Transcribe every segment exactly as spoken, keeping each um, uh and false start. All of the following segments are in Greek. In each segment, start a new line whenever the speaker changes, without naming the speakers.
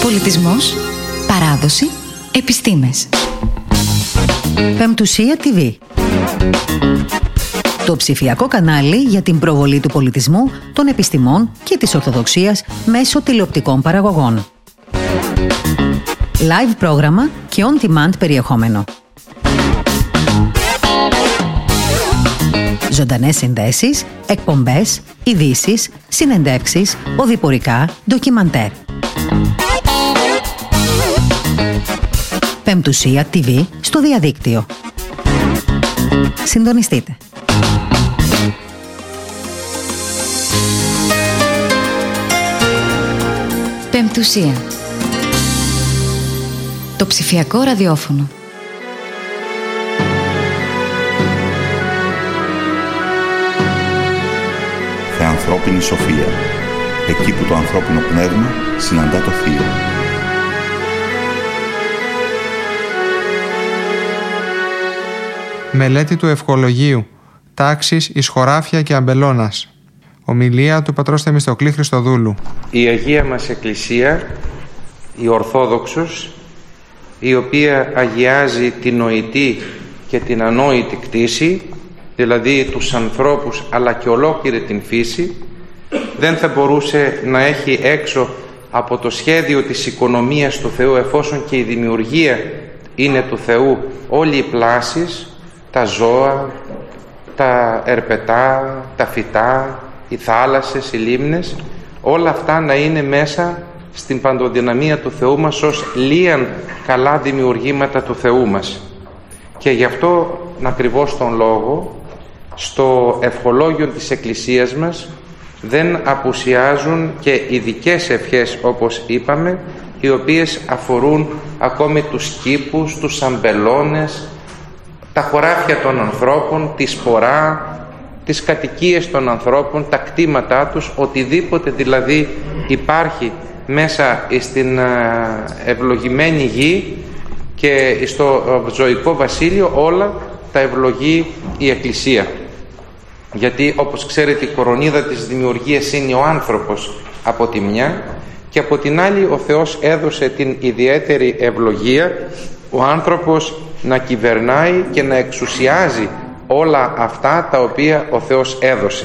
Πολιτισμός, παράδοση, επιστήμες.
Πεμπτουσία τι βι. Το ψηφιακό κανάλι για την προβολή του πολιτισμού, των επιστημών και της Ορθοδοξίας μέσω τηλεοπτικών παραγωγών. Live πρόγραμμα και on-demand περιεχόμενο. Ζωντανές συνδέσεις, εκπομπές, ειδήσεις, συνεντεύξεις, οδηπορικά, ντοκιμαντέρ. Πεμπτουσία τι βι στο διαδίκτυο. Συντονιστείτε.
Πεμπτουσία. Το ψηφιακό ραδιόφωνο.
Θεανθρώπινη σοφία. Εκεί που το ανθρώπινο πνεύμα συναντά το θείο.
Μελέτη του Ευχολογίου. Τάξεις εις χωράφια και αμπελώνας. Ομιλία του πατρός Θεμιστοκλή Χριστοδούλου.
Η Αγία μας Εκκλησία, η Ορθόδοξος, η οποία αγιάζει την νοητή και την ανόητη κτήση, δηλαδή τους ανθρώπους αλλά και ολόκληρη την φύση, δεν θα μπορούσε να έχει έξω από το σχέδιο της οικονομίας του Θεού, εφόσον και η δημιουργία είναι του Θεού, όλοι οι πλάσεις, τα ζώα, τα ερπετά, τα φυτά, οι θάλασσες, οι λίμνες, όλα αυτά να είναι μέσα στην παντοδυναμία του Θεού μας ως λίαν καλά δημιουργήματα του Θεού μας. Και γι' αυτό ακριβώς τον λόγο στο ευχολόγιο της Εκκλησίας μας δεν απουσιάζουν και ειδικές ευχές, όπως είπαμε, οι οποίες αφορούν ακόμη τους κήπους, τους αμπελώνες, τα χωράφια των ανθρώπων, τη σπορά, τις κατοικίες των ανθρώπων, τα κτήματά τους, οτιδήποτε δηλαδή υπάρχει μέσα στην ευλογημένη γη και στο ζωικό βασίλειο, όλα τα ευλογεί η Εκκλησία. Γιατί όπως ξέρετε η κορονίδα της δημιουργίας είναι ο άνθρωπος από τη μια, και από την άλλη ο Θεός έδωσε την ιδιαίτερη ευλογία ο άνθρωπος να κυβερνάει και να εξουσιάζει όλα αυτά τα οποία ο Θεός έδωσε.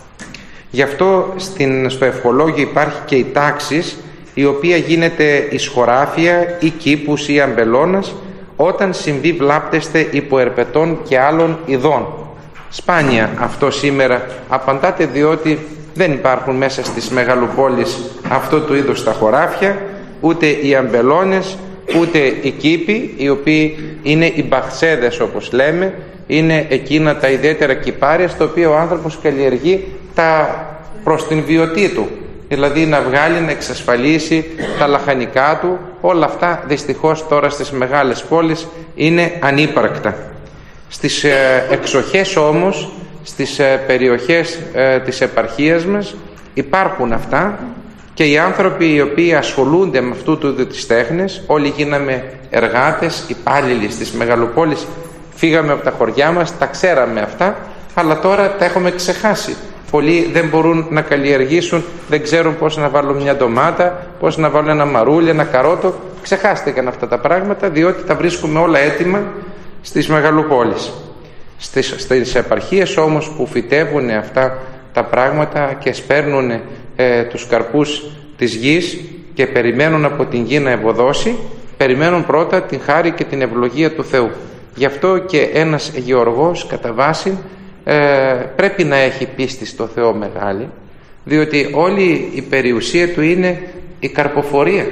Γι' αυτό στην, στο ευχολόγιο υπάρχει και η τάξης, η οποία γίνεται εις χωράφια ή κήπους ή αμπελώνας, όταν συμβεί βλάπτεστε υπό ερπετών και άλλων ειδών. Σπάνια αυτό σήμερα απαντάτε, διότι δεν υπάρχουν μέσα στις μεγαλοπόλεις αυτό του είδους τα χωράφια, ούτε οι αμπελώνες, ούτε οι κήποι, οι οποίοι είναι οι μπαχτσέδες όπως λέμε, είναι εκείνα τα ιδιαίτερα κυπάρια στα οποία ο άνθρωπος καλλιεργεί τα προς την βιωτή του, δηλαδή να βγάλει, να εξασφαλίσει τα λαχανικά του. Όλα αυτά δυστυχώς τώρα στις μεγάλες πόλεις είναι ανύπαρκτα. Στις ε, εξοχές όμως, στις ε, περιοχές ε, της επαρχίας μας υπάρχουν αυτά, και οι άνθρωποι οι οποίοι ασχολούνται με αυτού του είδους τις τέχνες, όλοι γίναμε εργάτες, υπάλληλοι στις μεγαλοπόλεις, φύγαμε από τα χωριά μας, τα ξέραμε αυτά, αλλά τώρα τα έχουμε ξεχάσει. Πολλοί δεν μπορούν να καλλιεργήσουν, δεν ξέρουν πώς να βάλουν μια ντομάτα, πώς να βάλουν ένα μαρούλι, ένα καρότο. Ξεχάστηκαν αυτά τα πράγματα, διότι τα βρίσκουμε όλα έτοιμα στις μεγαλοπόλεις. Στις, στις επαρχίες όμως που φυτεύουν αυτά τα πράγματα και σπέρνουν ε, τους καρπούς της γης και περιμένουν από την γη να ευωδώσει, περιμένουν πρώτα την χάρη και την ευλογία του Θεού. Γι' αυτό και ένας γεωργός κατά βάση ε, πρέπει να έχει πίστη στο Θεό μεγάλη, διότι όλη η περιουσία του είναι η καρποφορία.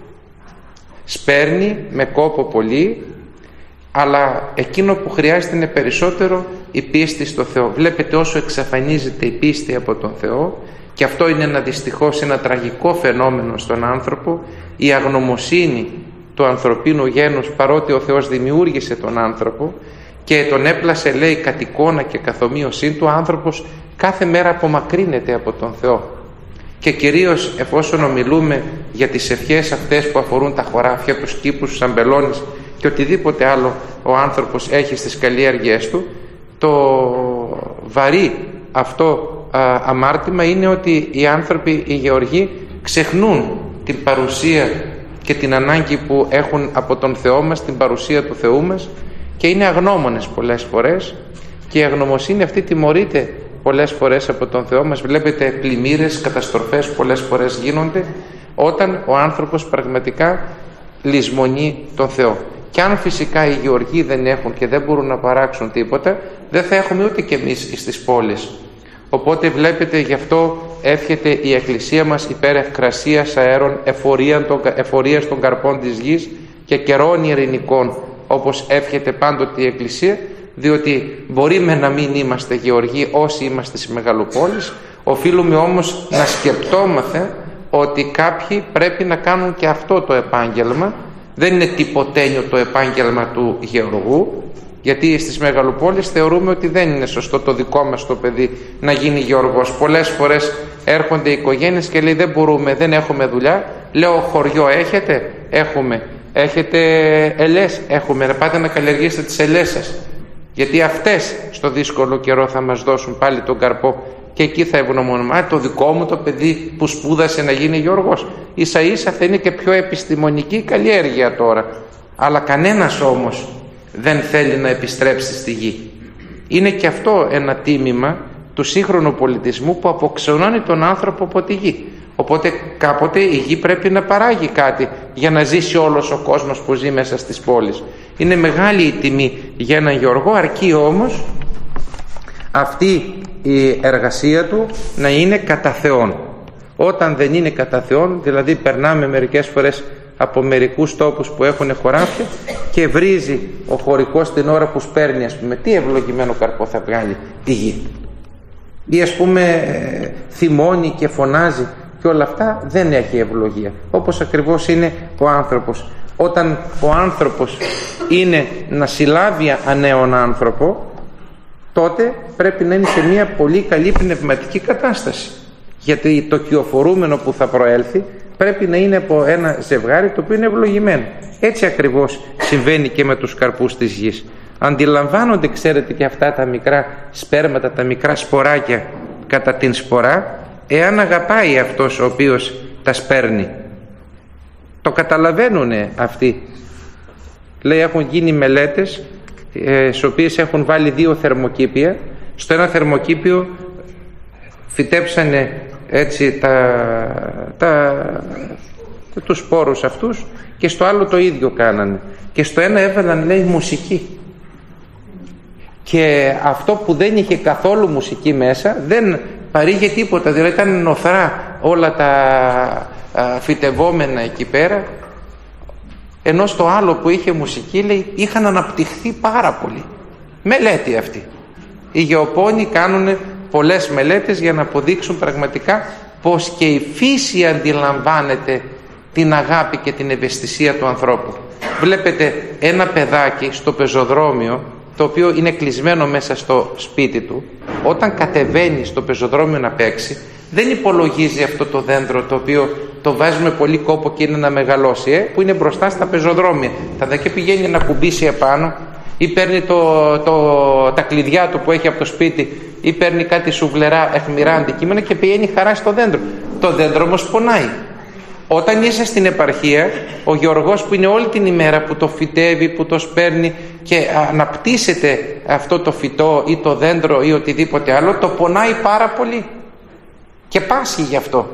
Σπέρνει με κόπο πολύ, αλλά εκείνο που χρειάζεται είναι περισσότερο η πίστη στο Θεό. Βλέπετε όσο εξαφανίζεται η πίστη από τον Θεό, και αυτό είναι ένα δυστυχώς ένα τραγικό φαινόμενο στον άνθρωπο, η αγνωμοσύνη του ανθρωπίνου γένους, παρότι ο Θεός δημιούργησε τον άνθρωπο και τον έπλασε, λέει, κατ' εικόνα και καθομοίωσή του, ο άνθρωπος κάθε μέρα απομακρύνεται από τον Θεό. Και κυρίως εφόσον ομιλούμε για τις ευχές αυτές που αφορούν τα χωράφια, τους κήπους, τους αμπελώνες και οτιδήποτε άλλο ο άνθρωπος έχει στις καλλιέργειές του, το βαρύ αυτό α, αμάρτημα είναι ότι οι άνθρωποι, οι γεωργοί, ξεχνούν την παρουσία και την ανάγκη που έχουν από τον Θεό μας, την παρουσία του Θεού μας, και είναι αγνώμονες πολλές φορές, και η αγνωμοσύνη αυτή τιμωρείται πολλές φορές από τον Θεό μας. Βλέπετε πλημμύρες, καταστροφές πολλές φορές γίνονται όταν ο άνθρωπος πραγματικά λησμονεί τον Θεό. Και αν φυσικά οι γεωργοί δεν έχουν και δεν μπορούν να παράξουν τίποτα, δεν θα έχουμε ούτε κι εμείς στις πόλεις. Οπότε βλέπετε, γι' αυτό εύχεται η Εκκλησία μας υπέρ ευκρασίας αέρων, εφορίας των καρπών της γης και καιρών ειρηνικών, όπως εύχεται πάντοτε η Εκκλησία, διότι μπορεί με να μην είμαστε γεωργοί όσοι είμαστε στις μεγαλοπόλεις, οφείλουμε όμως να σκεπτόμαστε ότι κάποιοι πρέπει να κάνουν και αυτό το επάγγελμα. Δεν είναι τυποτένιο το επάγγελμα του γεωργού, γιατί στις μεγαλοπόλεις θεωρούμε ότι δεν είναι σωστό το δικό μας το παιδί να γίνει γεωργός. Πολλές φορές έρχονται οι οικογένειες και λέει δεν μπορούμε, δεν έχουμε δουλειά. Λέω χωριό έχετε? Έχουμε. Έχετε ελές? Έχουμε. Να πάτε να καλλιεργήσετε τις ελές σας, γιατί αυτές στο δύσκολο καιρό θα μας δώσουν πάλι τον καρπό, και εκεί θα ευγνωμονούμε. Το δικό μου το παιδί που σπούδασε να γίνει γεωργός, ίσα ίσα θα είναι και πιο επιστημονική καλλιέργεια τώρα, αλλά κανένας όμως δεν θέλει να επιστρέψει στη γη. Είναι και αυτό ένα τίμημα του σύγχρονου πολιτισμού που αποξενώνει τον άνθρωπο από τη γη. Οπότε κάποτε η γη πρέπει να παράγει κάτι για να ζήσει όλος ο κόσμος που ζει μέσα στις πόλεις. Είναι μεγάλη η τιμή για έναν γεωργό, αρκεί όμως αυτή η εργασία του να είναι κατά Θεόν. Όταν δεν είναι κατά Θεόν, δηλαδή περνάμε μερικές φορές από μερικούς τόπους που έχουν χωράφια και βρίζει ο χωρικός την ώρα που σπέρνει, ας πούμε, τι ευλογημένο καρπό θα βγάλει η γη? Ή ας πούμε θυμώνει και φωνάζει και όλα αυτά, δεν έχει ευλογία. Όπως ακριβώς είναι ο άνθρωπος. Όταν ο άνθρωπος είναι να συλλάβει ανέον άνθρωπο, τότε πρέπει να είναι σε μια πολύ καλή πνευματική κατάσταση, γιατί το κυοφορούμενο που θα προέλθει πρέπει να είναι από ένα ζευγάρι το οποίο είναι ευλογημένο. Έτσι ακριβώς συμβαίνει και με τους καρπούς της γης. Αντιλαμβάνονται, ξέρετε, και αυτά τα μικρά σπέρματα, τα μικρά σποράκια κατά την σπορά, εάν αγαπάει αυτός ο οποίος τα σπέρνει. Το καταλαβαίνουν αυτοί. Λέει, έχουν γίνει μελέτες ε, στις οποίες έχουν βάλει δύο θερμοκήπια. Στο ένα θερμοκήπιο φυτέψανε έτσι τα, τα, τους σπόρους αυτούς, και στο άλλο το ίδιο κάνανε, και στο ένα έβαλαν, λέει, μουσική, και αυτό που δεν είχε καθόλου μουσική μέσα δεν παρήγε τίποτα, δηλαδή ήταν νοθρά όλα τα α, φυτευόμενα εκεί πέρα, ενώ στο άλλο που είχε μουσική, λέει, είχαν αναπτυχθεί πάρα πολύ. Μελέτη αυτή. Οι γεωπόνοι κάνουν πολλές μελέτες για να αποδείξουν πραγματικά πως και η φύση αντιλαμβάνεται την αγάπη και την ευαισθησία του ανθρώπου. Βλέπετε ένα παιδάκι στο πεζοδρόμιο, το οποίο είναι κλεισμένο μέσα στο σπίτι του, όταν κατεβαίνει στο πεζοδρόμιο να παίξει, δεν υπολογίζει αυτό το δέντρο το οποίο το βάζουμε πολύ κόπο και είναι να μεγαλώσει, ε, που είναι μπροστά στα πεζοδρόμια. Θα δει και πηγαίνει να κουμπίσει επάνω, ή παίρνει το, το, τα κλειδιά του που έχει από το σπίτι, ή παίρνει κάτι σουβλερά αιχμηρά αντικείμενα και πηγαίνει χαρά στο δέντρο. Το δέντρο όμως πονάει. Όταν είσαι στην επαρχία, ο γεωργός που είναι όλη την ημέρα, που το φυτεύει, που το σπέρνει και αναπτύσσεται αυτό το φυτό ή το δέντρο ή οτιδήποτε άλλο, το πονάει πάρα πολύ και πάσχει γι' αυτό.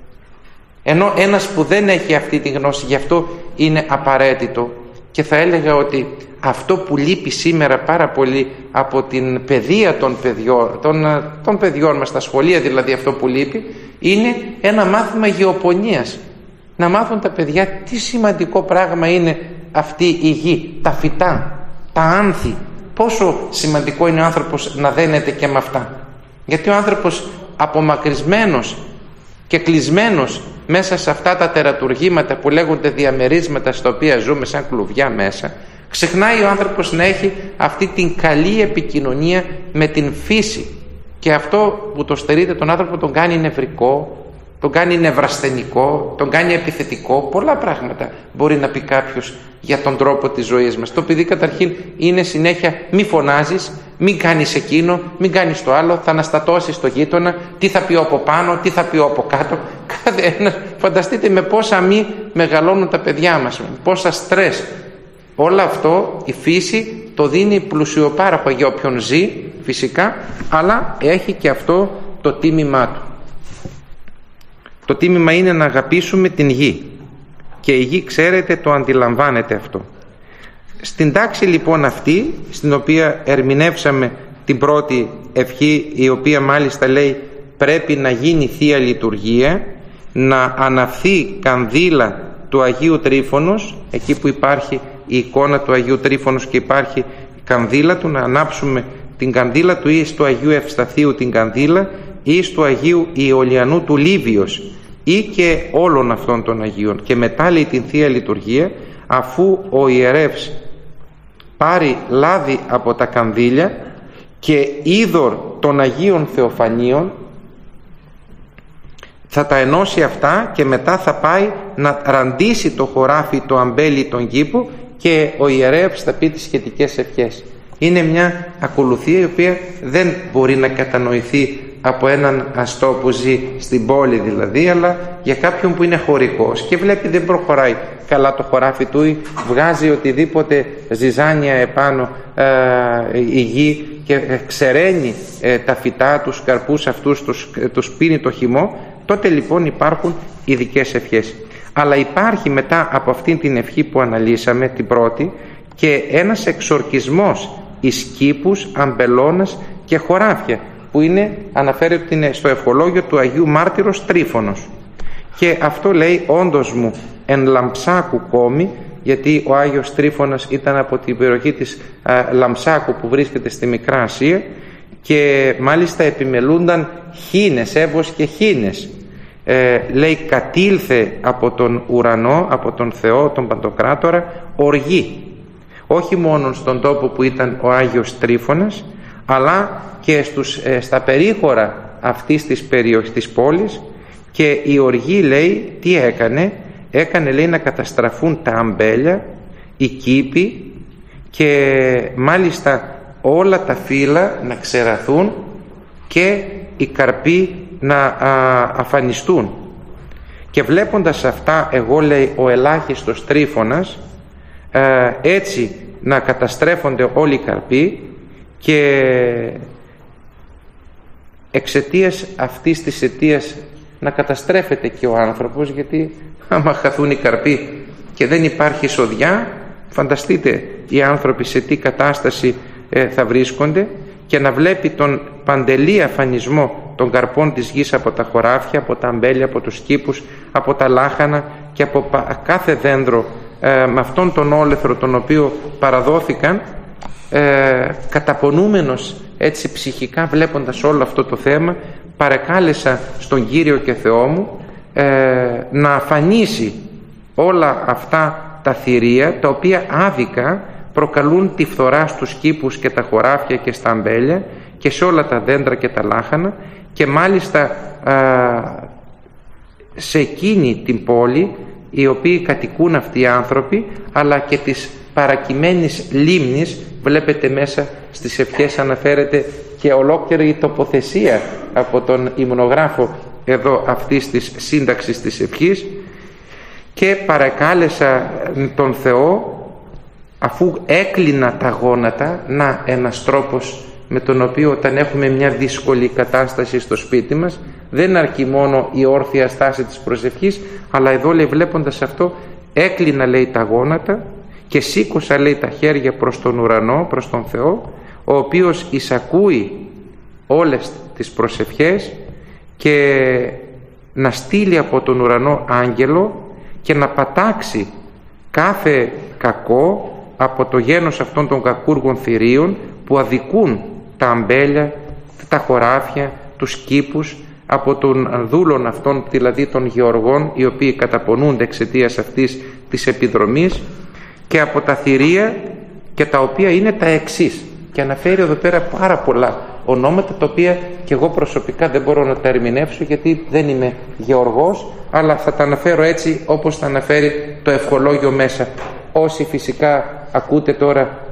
Ενώ ένας που δεν έχει αυτή τη γνώση, γι' αυτό είναι απαραίτητο. Και θα έλεγα ότι αυτό που λείπει σήμερα πάρα πολύ από την παιδεία των παιδιών, των, των παιδιών μας, στα σχολεία δηλαδή, αυτό που λείπει είναι ένα μάθημα γεωπονίας. Να μάθουν τα παιδιά τι σημαντικό πράγμα είναι αυτή η γη, τα φυτά, τα άνθη. Πόσο σημαντικό είναι ο άνθρωπος να δένεται και με αυτά. Γιατί ο άνθρωπος απομακρυσμένος και κλεισμένος μέσα σε αυτά τα τερατουργήματα που λέγονται διαμερίσματα στα οποία ζούμε σαν κλουβιά μέσα, ξεχνάει ο άνθρωπος να έχει αυτή την καλή επικοινωνία με την φύση, και αυτό που το στερείται τον άνθρωπο τον κάνει νευρικό, τον κάνει νευρασθενικό, τον κάνει επιθετικό. Πολλά πράγματα μπορεί να πει κάποιος για τον τρόπο της ζωής μας. Το παιδί καταρχήν είναι συνέχεια μη φωνάζεις, Μην κάνεις εκείνο, μην κάνεις το άλλο, θα αναστατώσεις το γείτονα, τι θα πει από πάνω, τι θα πει από κάτω. Κάθε ένας, φανταστείτε με πόσα μη μεγαλώνουν τα παιδιά μας, με πόσα στρες. Όλο αυτό η φύση το δίνει πλουσιοπάραχο για όποιον ζει φυσικά, αλλά έχει και αυτό το τίμημά του. Το τίμημα είναι να αγαπήσουμε την γη, και η γη, ξέρετε, το αντιλαμβάνεται αυτό. Στην τάξη λοιπόν αυτή, στην οποία ερμηνεύσαμε την πρώτη ευχή, η οποία μάλιστα λέει πρέπει να γίνει Θεία Λειτουργία, να αναφθεί κανδύλα του Αγίου Τρίφωνος, εκεί που υπάρχει η εικόνα του Αγίου Τρίφωνος και υπάρχει η κανδύλα του, να ανάψουμε την κανδύλα του ή του Αγίου Ευσταθίου την κανδύλα ή του Αγίου Ιωλιανού του Λίβιος ή και όλων αυτών των Αγίων. Και μετά λέει την Θεία Λειτουργία, αφού ο ιερεύς πάρει λάδι από τα κανδύλια και είδωρ των Αγίων Θεοφανίων, θα τα ενώσει αυτά και μετά θα πάει να ραντίσει το χωράφι, το αμπέλι, τον κήπο, και ο ιερεύς θα πει τις σχετικές ευχές. Είναι μια ακολουθία η οποία δεν μπορεί να κατανοηθεί από έναν αστό που ζει στην πόλη δηλαδή, αλλά για κάποιον που είναι χωρικός και βλέπει δεν προχωράει καλά το χωράφι του ή βγάζει οτιδήποτε ζυζάνια επάνω ε, η γη και ξεραίνει ε, τα φυτά, τους καρπούς αυτούς, τους, τους πίνει το χυμό, τότε λοιπόν υπάρχουν ειδικές ευχές. Αλλά υπάρχει μετά από αυτήν την ευχή που αναλύσαμε, την πρώτη, και ένας εξορκισμός εις κήπους, αμπελώνας και χωράφια, που είναι, αναφέρεται ότι είναι στο ευχολόγιο του Αγίου Μάρτυρος Τρίφωνος. Και αυτό λέει όντως μου εν Λαμψάκου κόμη, γιατί ο Άγιος Τρίφωνας ήταν από την περιοχή της α, Λαμψάκου που βρίσκεται στη Μικρά Ασία, και μάλιστα επιμελούνταν χήνες, Εύβος και χήνες. Ε, λέει κατήλθε από τον ουρανό, από τον Θεό, τον Παντοκράτορα, οργή. Όχι μόνο στον τόπο που ήταν ο Άγιος Τρίφωνας, αλλά και στους, ε, στα περίχωρα αυτής της περιοχής της πόλης. Και η οργή, λέει, τι έκανε? Έκανε, λέει, να καταστραφούν τα αμπέλια, οι κήποι, και μάλιστα όλα τα φύλλα να ξεραθούν και οι καρποί να α, αφανιστούν. Και βλέποντας αυτά, εγώ, λέει, ο ελάχιστος Τρίφωνας, ε, έτσι να καταστρέφονται όλοι οι καρποί, και εξαιτίας αυτής της αιτίας να καταστρέφεται και ο άνθρωπος, γιατί άμα χαθούν οι καρποί και δεν υπάρχει εισοδιά, φανταστείτε οι άνθρωποι σε τι κατάσταση ε, θα βρίσκονται, και να βλέπει τον παντελή αφανισμό των καρπών της γης από τα χωράφια, από τα αμπέλια, από τους κήπους, από τα λάχανα και από κάθε δέντρο, ε, με αυτόν τον όλεθρο τον οποίο παραδόθηκαν, ε, καταπονούμενος έτσι ψυχικά βλέποντας όλο αυτό το θέμα, παρεκάλεσα στον Κύριο και Θεό μου ε, να αφανίσει όλα αυτά τα θηρία, τα οποία άδικα προκαλούν τη φθορά στους κήπους και τα χωράφια και στα αμπέλια και σε όλα τα δέντρα και τα λάχανα, και μάλιστα α, σε εκείνη την πόλη οι οποίοι κατοικούν αυτοί οι άνθρωποι, αλλά και της παρακειμένης λίμνης. Βλέπετε μέσα στις ευχές αναφέρεται και ολόκληρη η τοποθεσία από τον υμνογράφο εδώ αυτής της σύνταξης της ευχής. Και παρακάλεσα τον Θεό, αφού έκλεινα τα γόνατα, να ένας τρόπος με τον οποίο όταν έχουμε μια δύσκολη κατάσταση στο σπίτι μας δεν αρκεί μόνο η όρθια στάση της προσευχής, αλλά εδώ, λέει, βλέποντας αυτό, έκλεινα, λέει, τα γόνατα και σήκωσα, λέει, τα χέρια προς τον ουρανό, προς τον Θεό, ο οποίος εισακούει όλες τις προσευχές, και να στείλει από τον ουρανό άγγελο και να πατάξει κάθε κακό από το γένος αυτών των κακούργων θηρίων που αδικούν τα αμπέλια, τα χωράφια, τους κήπους, από των δούλων αυτών, δηλαδή των γεωργών, οι οποίοι καταπονούνται εξαιτίας αυτής της επιδρομής, και από τα θηρία, και τα οποία είναι τα εξής, και αναφέρει εδώ πέρα πάρα πολλά ονόματα, τα οποία και εγώ προσωπικά δεν μπορώ να τα ερμηνεύσω γιατί δεν είμαι γεωργός, αλλά θα τα αναφέρω έτσι όπως τα αναφέρει το ευχολόγιο μέσα. Όσοι φυσικά ακούτε τώρα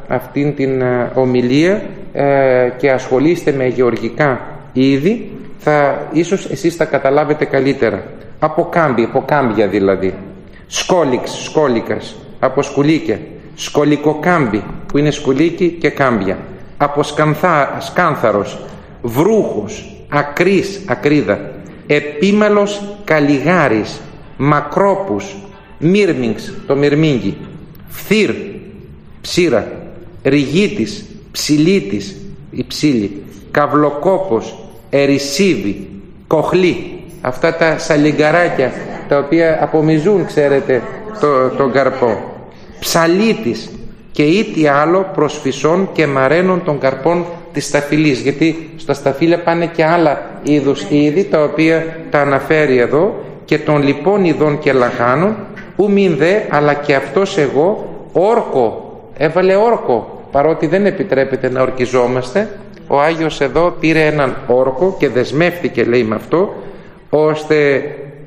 αυτήν την ομιλία και ασχολείστε με γεωργικά είδη, θα, ίσως εσείς θα καταλάβετε καλύτερα. Από κάμπι, από κάμπια δηλαδή. Σκόλιξ, σκόλικας, από σκουλίκια. Σκολικοκάμπι, που είναι σκουλίκι και κάμπια. Από σκανθά, σκάνθαρος, βρούχος, ακρής, ακρίδα. Επίμελος καλιγάρης, μακρόπους, μύρμιγξ, το μυρμήγκι. Φθύρ, ψήρα. Ριγίτης, ψηλίτης, η ψήλη. Καυλοκόπος, ερησίβι, κοχλή. Αυτά τα σαλιγκαράκια τα οποία απομυζούν, ξέρετε, το, τον καρπό. Ψαλίτης και ή τι άλλο προσφυσών και μαραίνων των καρπών της σταφυλής, γιατί στα σταφύλια πάνε και άλλα είδους είδη τα οποία τα αναφέρει εδώ, και των λοιπών ειδών και λαχάνων, ου μην δε, αλλά και αυτός εγώ, όρκο, έβαλε όρκο, παρότι δεν επιτρέπεται να ορκιζόμαστε. Ο Άγιος εδώ πήρε έναν όρκο και δεσμεύτηκε, λέει, με αυτό, ώστε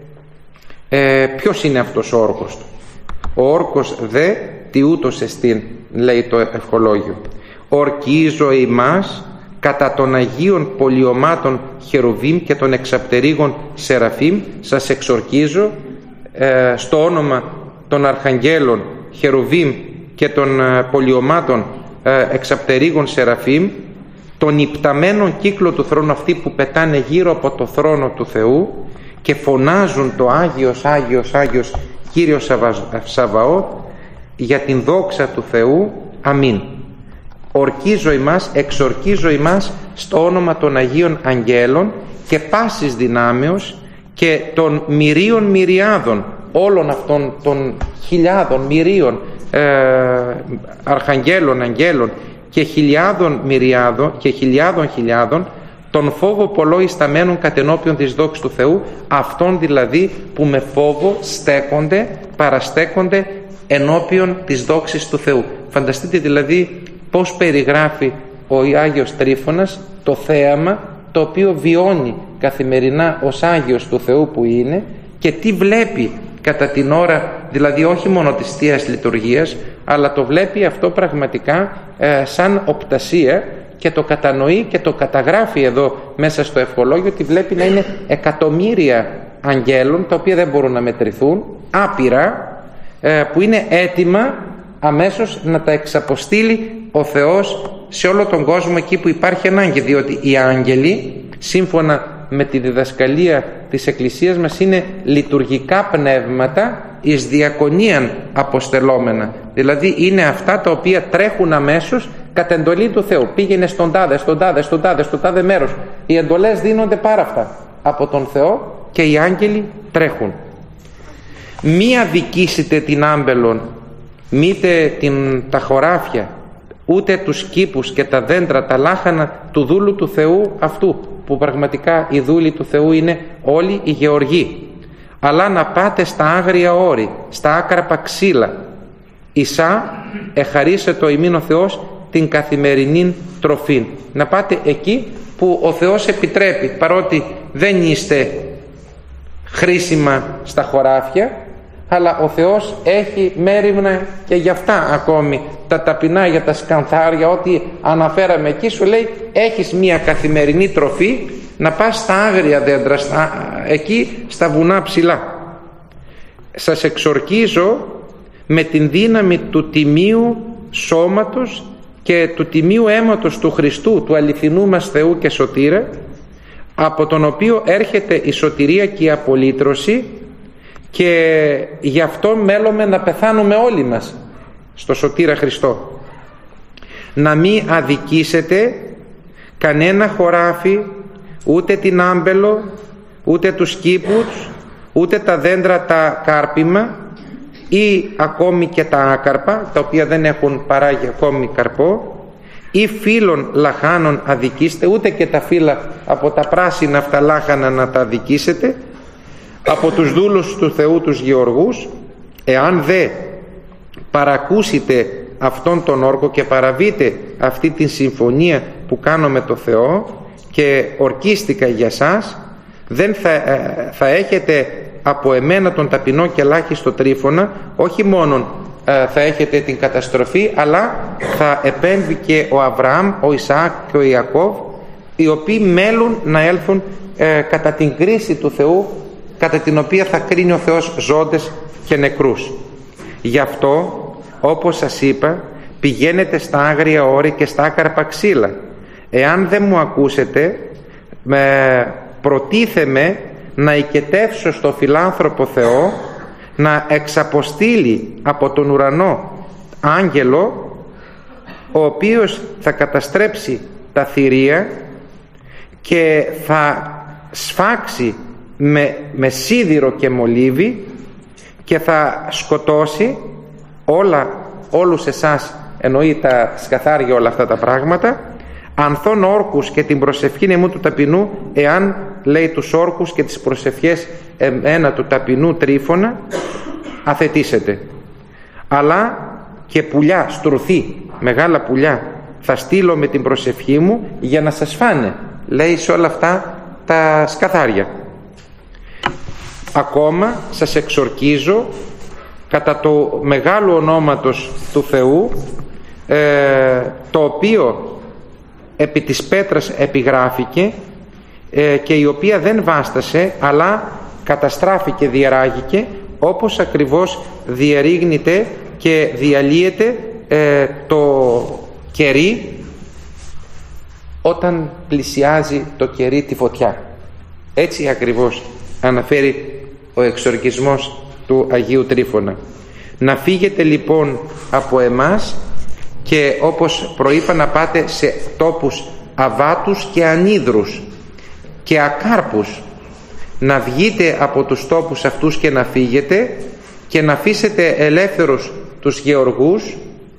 ε, ποιος είναι αυτός ο όρκος του? Ο όρκος δε τι ούτως εστίν, λέει το ευχολόγιο. Ορκίζω ημάς κατά των Αγίων πολιωμάτων Χερουβίμ και των εξαπτερίγων Σεραφείμ, σας εξορκίζω ε, στο όνομα των Αρχαγγέλων Χερουβίμ και των ε, πολιωμάτων ε, εξαπτερίγων Σεραφείμ, τον υπταμένον κύκλο του θρόνου, αυτοί που πετάνε γύρω από το θρόνο του Θεού και φωνάζουν το Άγιος, Άγιος, Άγιος Κύριος Σαβαώθ, για την δόξα του Θεού. Αμήν. Ορκίζω ημάς, εξορκίζω ημάς στο όνομα των Αγίων Αγγέλων και πάσης δυνάμεως και των μυρίων μυριάδων, όλων αυτών των χιλιάδων μυρίων ε, αρχαγγέλων, αγγέλων και χιλιάδων μυριάδων και χιλιάδων χιλιάδων, τον φόβο πολλό ισταμένων κατενώπιον της δόξης του Θεού, αυτών δηλαδή που με φόβο στέκονται, παραστέκονται ενώπιον της δόξης του Θεού. Φανταστείτε δηλαδή πώς περιγράφει ο Άγιος Τρίφωνας το θέαμα το οποίο βιώνει καθημερινά ως Άγιος του Θεού που είναι, και τι βλέπει κατά την ώρα, δηλαδή όχι μόνο της Θείας Λειτουργίας, αλλά το βλέπει αυτό πραγματικά ε, σαν οπτασία, και το κατανοεί και το καταγράφει εδώ μέσα στο ευχολόγιο, ότι βλέπει να είναι εκατομμύρια αγγέλων, τα οποία δεν μπορούν να μετρηθούν, άπειρα, ε, που είναι έτοιμα αμέσως να τα εξαποστείλει ο Θεός σε όλο τον κόσμο εκεί που υπάρχει ανάγκη, διότι οι άγγελοι, σύμφωνα με τη διδασκαλία της Εκκλησίας μας, είναι λειτουργικά πνεύματα εις διακονίαν αποστελόμενα, δηλαδή είναι αυτά τα οποία τρέχουν αμέσως κατ' εντολή του Θεού. Πήγαινε στον τάδε, στον τάδε, στον τάδε, στο τάδε μέρος. Οι εντολές δίνονται πάρα αυτά από τον Θεό και οι άγγελοι τρέχουν. Μη αδικήσετε την άμπελον, μήτε την, τα χωράφια, ούτε τους κήπους και τα δέντρα, τα λάχανα του δούλου του Θεού αυτού, που πραγματικά οι δούλοι του Θεού είναι όλοι οι γεωργοί, αλλά να πάτε στα άγρια όρη, στα άκραπα ξύλα. Ισά εχαρίσε το ημίν ο Θεός την καθημερινή τροφή. Να πάτε εκεί που ο Θεός επιτρέπει, παρότι δεν είστε χρήσιμα στα χωράφια, αλλά ο Θεός έχει μέριμνα και για αυτά ακόμη, τα ταπεινά, για τα σκανθάρια, ό,τι αναφέραμε εκεί, σου λέει έχεις μια καθημερινή τροφή, να πας στα άγρια δέντρα, στα, εκεί στα βουνά ψηλά. Σας εξορκίζω με την δύναμη του τιμίου σώματος και του τιμίου αίματος του Χριστού, του αληθινού μας Θεού και Σωτήρα, από τον οποίο έρχεται η σωτηρία και η απολύτρωση, και γι' αυτό μέλουμε να πεθάνουμε όλοι μας στο Σωτήρα Χριστό. Να μην αδικήσετε κανένα χωράφι, ούτε την άμπελο, ούτε τους κήπους, ούτε τα δέντρα τα κάρπιμα, ή ακόμη και τα άκαρπα, τα οποία δεν έχουν παράγει ακόμη καρπό, ή φύλων λαχάνων αδικήστε, ούτε και τα φύλλα από τα πράσινα αυτά λάχανα να τα αδικήσετε, από τους δούλους του Θεού τους γεωργούς. Εάν δε παρακούσετε αυτόν τον όρκο και παραβείτε αυτή την συμφωνία που κάνω με το Θεό και ορκίστηκα για σας, δεν θα, θα έχετε από εμένα τον ταπεινό και ελάχιστο Τρίφωνα όχι μόνον θα έχετε την καταστροφή, αλλά θα επέμβει και ο Αβραάμ, ο Ισαάκ και ο Ιακώβ, οι οποίοι μέλουν να έλθουν ε, κατά την κρίση του Θεού, κατά την οποία θα κρίνει ο Θεός ζώντες και νεκρούς. Γι' αυτό, όπως σας είπα, πηγαίνετε στα άγρια όρη και στα άκαρπα ξύλα. Εάν δεν μου ακούσετε, με προτίθεμαι να οικετεύσω στο φιλάνθρωπο Θεό να εξαποστείλει από τον ουρανό άγγελο, ο οποίος θα καταστρέψει τα θηρία και θα σφάξει με, με σίδηρο και μολύβι και θα σκοτώσει όλα, όλους εσάς, εννοεί τα σκαθάρια όλα αυτά τα πράγματα, ανθών όρκους και την προσευχή εμού του ταπεινού, εάν, λέει, τους όρκους και τις προσευχές ένα του ταπεινού Τρίφωνα αθετήσετε. Αλλά και πουλιά, στρουθή, μεγάλα πουλιά θα στείλω με την προσευχή μου για να σας φάνε, λέει, σε όλα αυτά τα σκαθάρια. Ακόμα σας εξορκίζω κατά το μεγάλο ονόματος του Θεού, ε, το οποίο επί της πέτρας επιγράφηκε ε, και η οποία δεν βάστασε, αλλά καταστράφηκε, διαράγηκε, όπως ακριβώς διερρήγνεται και διαλύεται ε, το κερί όταν πλησιάζει το κερί τη φωτιά. Έτσι ακριβώς αναφέρει ο εξορκισμός του Αγίου Τρίφωνα. Να φύγετε λοιπόν από εμάς και, όπως προείπα, να πάτε σε τόπους αβάτους και ανίδρους και ακάρπους. Να βγείτε από τους τόπους αυτούς και να φύγετε και να αφήσετε ελεύθερους τους γεωργούς,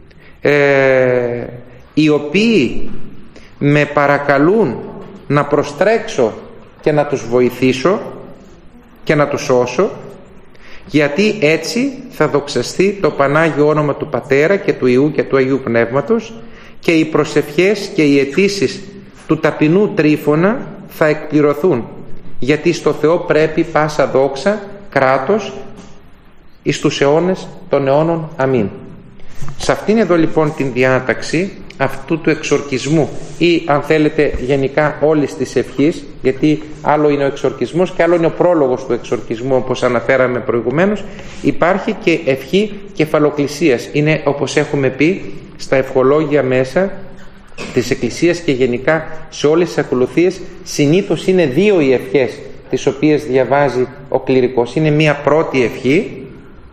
ε, οι οποίοι με παρακαλούν να προστρέξω και να τους βοηθήσω και να τους σώσω, γιατί έτσι θα δοξαστεί το Πανάγιο όνομα του Πατέρα και του Υιού και του Αγίου Πνεύματος, και οι προσευχές και οι αιτήσεις του ταπεινού Τρίφωνα θα εκπληρωθούν, γιατί στο Θεό πρέπει πάσα δόξα, κράτος εις τους αιώνες των αιώνων. Αμήν. Σε αυτήν εδώ λοιπόν την διάταξη αυτού του εξορκισμού, ή αν θέλετε γενικά όλης της ευχής, γιατί άλλο είναι ο εξορκισμός και άλλο είναι ο πρόλογος του εξορκισμού, όπως αναφέραμε προηγουμένως, υπάρχει και ευχή κεφαλοκλησίας. Είναι, όπως έχουμε πει, στα ευχολόγια μέσα της Εκκλησίας και γενικά σε όλες τις ακολουθίες, συνήθως είναι δύο οι ευχές τις οποίες διαβάζει ο κληρικός. Είναι μία πρώτη ευχή,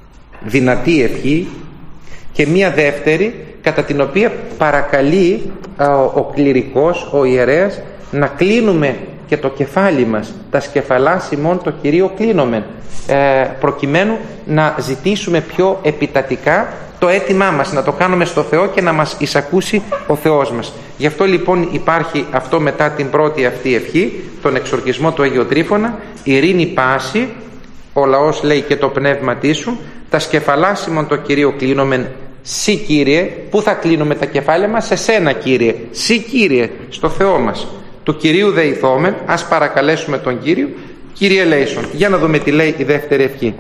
δυνατή ευχή, και μία δεύτερη, κατά την οποία παρακαλεί ο, ο κληρικός, ο ιερέας, να κλείνουμε και το κεφάλι μας, τα σκεφαλάς ημών το Κυρίο κλείνομεν, ε, προκειμένου να ζητήσουμε πιο επιτατικά το αίτημά μας, να το κάνουμε στο Θεό και να μας εισακούσει ο Θεός μας. Γι' αυτό λοιπόν υπάρχει αυτό μετά την πρώτη αυτή ευχή, τον εξορκισμό του Αγίου Τρίφωνα, ειρήνη πάση, ο λαός λέει και το πνεύμα σου, τα σκεφαλάς ημών το Κυρίο κλείνομεν, Συ Κύριε. Πού θα κλείνουμε τα κεφάλια μας? Σε σένα Κύριε. Συ Κύριε, στο Θεό μας. Του Κυρίου δεηθόμεν, ας παρακαλέσουμε τον Κύριο. Κύριε λέησον. Για να δούμε τι λέει η δεύτερη ευχή.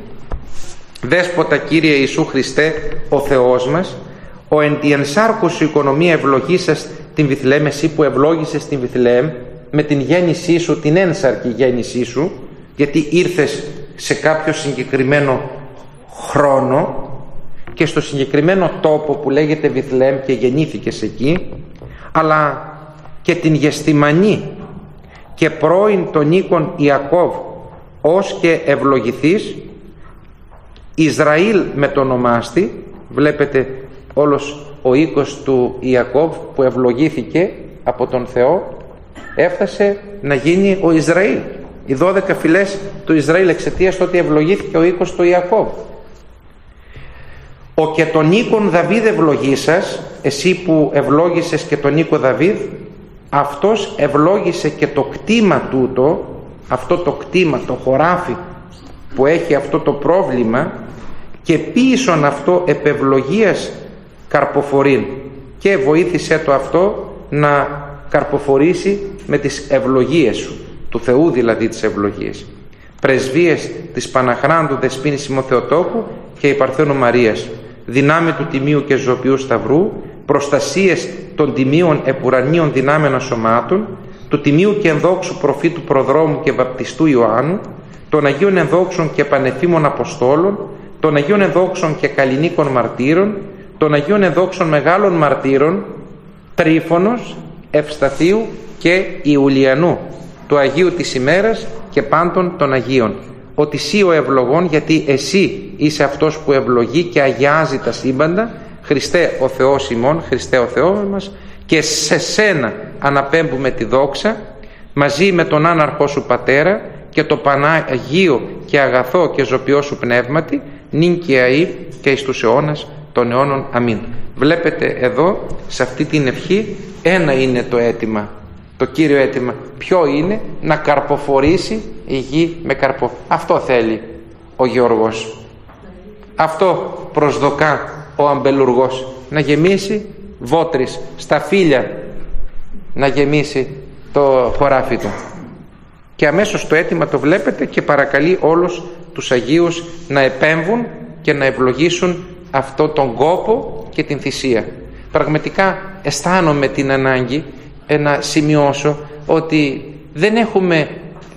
Δέσποτα Κύριε Ιησού Χριστέ, ο Θεός μας, ο εν τη ενσάρκου σου οικονομία ευλογήσας την Βιθλεέμ, εσύ που ευλόγησες την Βιθλεέμ με την γέννησή σου, την ένσαρκη γέννησή σου, γιατί ήρθες σε κάποιο συγκεκριμένο χρόνο και στο συγκεκριμένο τόπο που λέγεται Βιθλεέμ και γεννήθηκες εκεί, αλλά και την γεστημανή και πρώην των οίκων Ιακώβ ως και ευλογηθείς, Ισραήλ με το ονομάστη. Βλέπετε όλος ο οίκος του Ιακώβ που ευλογήθηκε από τον Θεό έφτασε να γίνει ο Ισραήλ, οι δώδεκα φυλές του Ισραήλ, εξαιτίας του ότι ευλογήθηκε ο οίκος του Ιακώβ. Ο και τον οίκον Δαβίδ ευλογήσας, εσύ που ευλόγησες και τον οίκο Δαβίδ, αυτός ευλόγησε και το κτήμα τούτο, αυτό το κτήμα, το χωράφι που έχει αυτό το πρόβλημα, και πίσον αυτό επευλογίας καρποφορήν, και βοήθησε το αυτό να καρποφορήσει με τις ευλογίες σου, του Θεού δηλαδή τις ευλογίες. Πρεσβείες της Παναχράντου Δεσποίνης ημών Θεοτόκου και η Παρθένου Μαρίας, δυνάμει του Τιμίου και Ζωπιού Σταυρού, προστασίες των Τιμίων επουρανίων δυνάμεων σωμάτων, του Τιμίου και ενδόξου προφήτου Προδρόμου και Βαπτιστού Ιωάννου, των Αγίων ενδόξων και πανεφήμων Αποστόλων, των Αγίων ενδόξων και καλλινίκων μαρτύρων, των Αγίων ενδόξων μεγάλων μαρτύρων, Τρίφωνος, Ευσταθίου και Ιουλιανού, του Αγίου της ημέρας και πάντων των Αγίων. Ότι εσύ ο ευλογών, γιατί εσύ είσαι αυτός που ευλογεί και αγιάζει τα σύμπαντα, Χριστέ ο Θεός ημών, Χριστέ ο Θεός μας, και σε σένα αναπέμπουμε τη δόξα, μαζί με τον άναρχό σου Πατέρα και το Παναγίο και αγαθό και ζωπιό σου πνεύματι, νυν και αεί και εις τους αιώνας των αιώνων. Αμήν. Βλέπετε εδώ, σε αυτή την ευχή, ένα είναι το αίτημα, το κύριο αίτημα. Ποιο είναι? Να καρποφορήσει η γη με καρπό. Αυτό θέλει ο Γεωργός. Αυτό προσδοκά ο αμπελουργός. Να γεμίσει βότρις, στα φύλλα να γεμίσει το χωράφι του. Και αμέσως το αίτημα το βλέπετε και παρακαλεί όλους τους Αγίους να επέμβουν και να ευλογήσουν αυτό τον κόπο και την θυσία. Πραγματικά αισθάνομαι την ανάγκη να σημειώσω ότι δεν έχουμε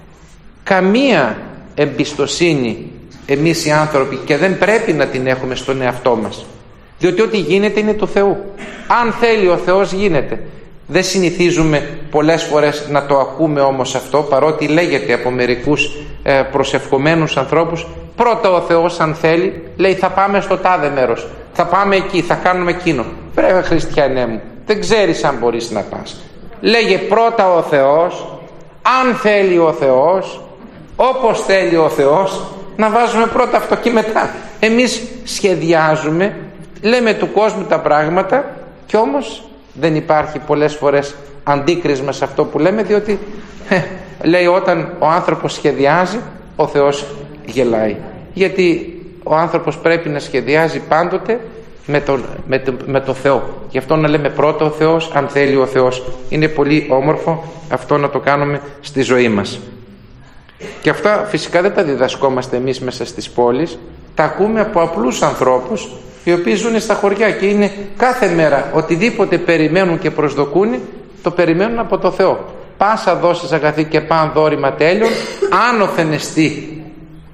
καμία εμπιστοσύνη εμείς οι άνθρωποι, και δεν πρέπει να την έχουμε στον εαυτό μας, διότι ό,τι γίνεται είναι του Θεού. Αν θέλει ο Θεός γίνεται. Δεν συνηθίζουμε πολλές φορές να το ακούμε όμως αυτό, παρότι λέγεται από μερικούς ε, προσευχομένους ανθρώπους, πρώτα ο Θεός αν θέλει, λέει θα πάμε στο τάδε μέρος, θα πάμε εκεί, θα κάνουμε εκείνο. Πρέπει, χριστιανέ μου, δεν ξέρεις αν μπορείς να πας. Λέγε πρώτα ο Θεός, αν θέλει ο Θεός, όπως θέλει ο Θεός, να βάζουμε πρώτα αυτό και μετά. Εμείς σχεδιάζουμε, λέμε του κόσμου τα πράγματα, και όμως δεν υπάρχει πολλές φορές αντίκρισμα σε αυτό που λέμε, διότι ε, λέει όταν ο άνθρωπος σχεδιάζει, ο Θεός γελάει. Γιατί ο άνθρωπος πρέπει να σχεδιάζει πάντοτε με τον, με, το, με το Θεό. Γι' αυτό να λέμε πρώτα ο Θεός, αν θέλει ο Θεός. Είναι πολύ όμορφο αυτό να το κάνουμε στη ζωή μας. Και αυτά φυσικά δεν τα διδασκόμαστε εμείς μέσα στις πόλεις, τα ακούμε από απλούς ανθρώπους οι οποίοι ζουν στα χωριά και είναι κάθε μέρα οτιδήποτε περιμένουν και προσδοκούν, το περιμένουν από το Θεό. Πάσα δώσεις αγαθή και παν δώρημα τέλειων, άνωθεν εστί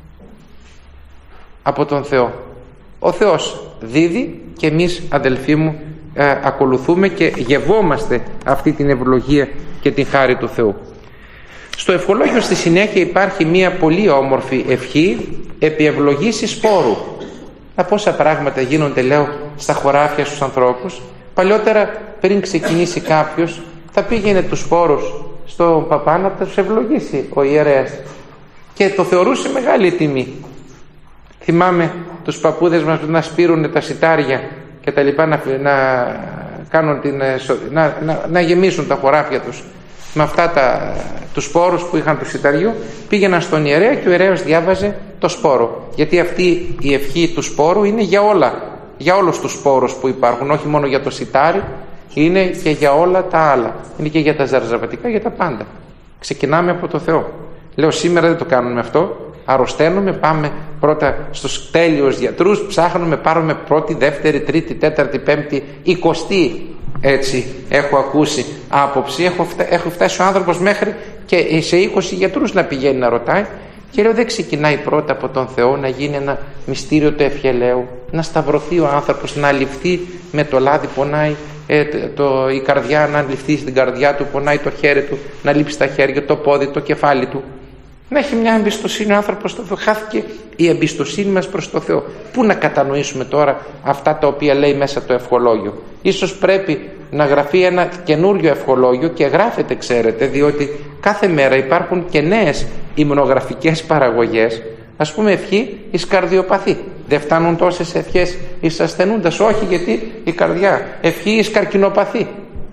από τον Θεό. Ο Θεός δίδει και εμείς, αδελφοί μου, ε, ακολουθούμε και γευόμαστε αυτή την ευλογία και την χάρη του Θεού. Στο ευχολόγιο στη συνέχεια υπάρχει μια πολύ όμορφη ευχή επί ευλογήσης σπόρου. Να πόσα πράγματα γίνονται, λέω, στα χωράφια στους ανθρώπους. Παλιότερα, πριν ξεκινήσει κάποιος, θα πήγαινε τους σπόρους στον παπά να τους ευλογήσει ο ιερέας και το θεωρούσε μεγάλη τιμή. Θυμάμαι τους παππούδες μας να σπείρουν τα σιτάρια και τα λοιπά, να, να, κάνουν την, να, να, να γεμίσουν τα χωράφια τους με αυτά τα, τους σπόρους που είχαν του σιταριού. Πήγαιναν στον ιερέα και ο ιερέας διάβαζε το σπόρο, γιατί αυτή η ευχή του σπόρου είναι για όλα, για όλους τους σπόρους που υπάρχουν, όχι μόνο για το σιτάρι, είναι και για όλα τα άλλα, είναι και για τα ζαρζαβατικά, για τα πάντα. Ξεκινάμε από το Θεό. Λέω σήμερα δεν το κάνουμε αυτό, αρρωσταίνουμε, πάμε πρώτα στους τέλειους γιατρούς, ψάχνουμε, πάρουμε πρώτη, δεύτερη, τρίτη, τέταρτη, πέμπτη, εικοστή, έτσι έχω ακούσει άποψη, έχω, φτα... έχω φτάσει ο άνθρωπος μέχρι και σε είκοσι γιατρούς να πηγαίνει να ρωτάει, και λέω δεν ξεκινάει πρώτα από τον Θεό να γίνει ένα μυστήριο του ευχελαίου, να σταυρωθεί ο άνθρωπος, να ληφθεί με το λάδι, πονάει ε, το, η καρδιά, να ληφθεί στην καρδιά του, πονάει το χέρι του, να λείψει τα χέρια, το πόδι, το κεφάλι του, να έχει μια εμπιστοσύνη ο άνθρωπος στο Θεό. Χάθηκε η εμπιστοσύνη μας προς το Θεό. Πού να κατανοήσουμε τώρα αυτά τα οποία λέει μέσα το ευχολόγιο? Ίσως πρέπει να γραφεί ένα καινούριο ευχολόγιο, και γράφεται, ξέρετε, διότι κάθε μέρα υπάρχουν και νέες υμνογραφικές παραγωγές. Ας πούμε ευχή εις καρδιοπαθή. Δεν φτάνουν τόσες ευχές εις ασθενούντας? Όχι, γιατί η καρδιά. Ευχή εις καρκινοπαθή.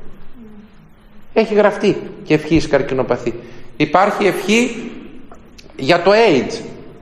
Έχει γραφτεί και ευχή εις καρκινοπαθή. Υπάρχει ευχή για το AIDS,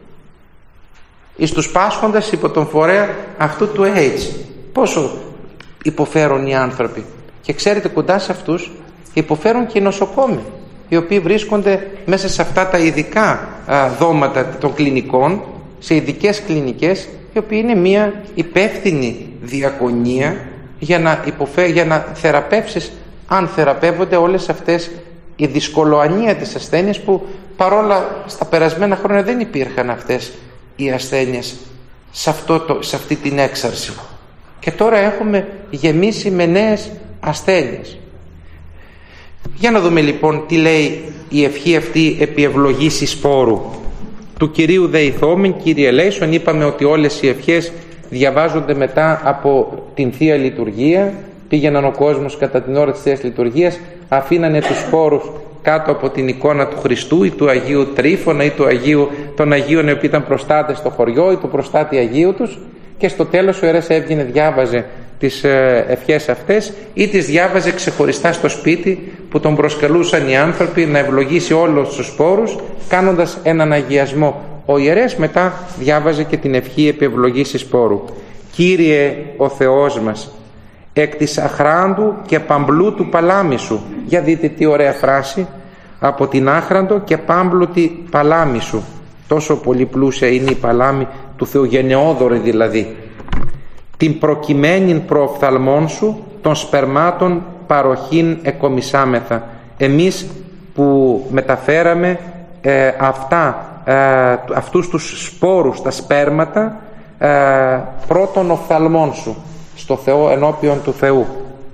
εις τους πάσχοντας υπό τον φορέα αυτού του AIDS. Πόσο υποφέρουν οι άνθρωποι, και ξέρετε, κοντά σε αυτούς υποφέρουν και οι νοσοκόμοι, οι οποίοι βρίσκονται μέσα σε αυτά τα ειδικά α, δώματα των κλινικών, σε ειδικές κλινικές, οι οποίοι είναι μια υπεύθυνη διακονία για να, υποφέ, για να θεραπεύσεις, αν θεραπεύονται όλες αυτές η δυσκολοανία της ασθένειας, που παρόλα στα περασμένα χρόνια δεν υπήρχαν αυτές οι ασθένειες σε, αυτό το, σε αυτή την έξαρση, και τώρα έχουμε γεμίσει με νέες ασθένειες. Για να δούμε λοιπόν τι λέει η ευχή αυτή επί ευλογής σπόρου. Του Κυρίου δεηθόμεν, Κύριε ελέησον. Είπαμε ότι όλες οι ευχές διαβάζονται μετά από την Θεία Λειτουργία. Πήγαιναν ο κόσμος κατά την ώρα της Θείας Λειτουργίας, αφήνανε τους σπόρους κάτω από την εικόνα του Χριστού ή του Αγίου Τρίφωνα ή του Αγίου, των Αγίων οι οποίοι ήταν προστάτες στο χωριό ή του προστάτη Αγίου τους, και στο τέλος ο ιερέας έβγαινε, διάβαζε τις ευχές αυτές ή τις διάβαζε ξεχωριστά στο σπίτι που τον προσκαλούσαν οι άνθρωποι να ευλογήσει όλους τους σπόρους, κάνοντας έναν αγιασμό. Ο ιερέας μετά διάβαζε και την ευχή επί ευλογής σπόρου. Κύριε ο Θεός μας, εκ της αχράντου και παμπλού του παλάμη σου. Για δείτε τι ωραία φράση. Από την άχραντο και πάμπλουτη παλάμη σου. Τόσο πολύ πλούσια είναι η παλάμη του Θεού, γενναιόδωρη δηλαδή. Την προκειμένην προοφθαλμών σου των σπερμάτων παροχήν εκομισάμεθα. Εμείς που μεταφέραμε ε, αυτά, ε, αυτούς τους σπόρους, τα σπέρματα ε, πρώτων οφθαλμών σου στο Θεό, ενώπιον του Θεού.